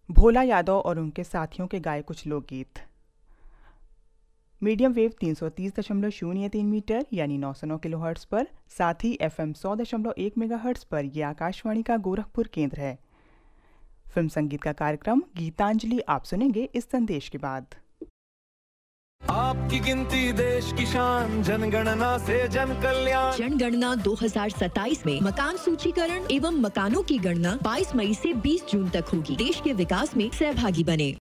भोला यादव और उनके साथियों के गाए कुछ लोकगीत। मीडियम वेव 330.03 मीटर यानी 909 किलोहर्ट्ज़ पर, साथ ही FM 100.1 मेगाहर्ट्ज़ पर यह आकाशवाणी का गोरखपुर केंद्र है। फिल्म संगीत का कार्यक्रम गीतांजलि आप सुनेंगे इस संदेश के बाद। आपकी गिनती देश की शान, जनगणना से जन कल्याण। जनगणना 2027 में मकान सूचीकरण एवं मकानों की गणना 22 मई से 20 जून तक होगी। देश के विकास में सहभागी बने।